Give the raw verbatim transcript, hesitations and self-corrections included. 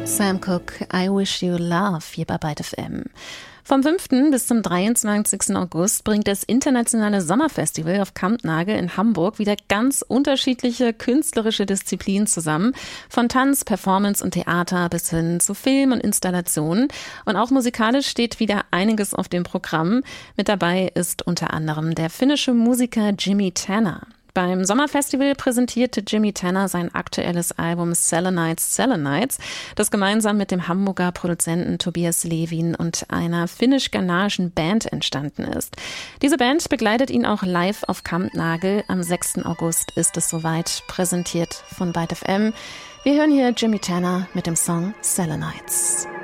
Sam Cooke, I Wish You Love, hier bei Byte F M. Vom fünften bis zum dreiundzwanzigsten August bringt das internationale Sommerfestival auf Kampnagel in Hamburg wieder ganz unterschiedliche künstlerische Disziplinen zusammen. Von Tanz, Performance und Theater bis hin zu Film und Installationen. Und auch musikalisch steht wieder einiges auf dem Programm. Mit dabei ist unter anderem der finnische Musiker Jimi Tanner. Beim Sommerfestival präsentierte Jimi Tanner sein aktuelles Album Selenites, Selenites, das gemeinsam mit dem Hamburger Produzenten Tobias Levin und einer finnisch-ghanaischen Band entstanden ist. Diese Band begleitet ihn auch live auf Kampnagel. Am sechsten August ist es soweit, präsentiert von Byte F M. Wir hören hier Jimi Tanner mit dem Song Selenites.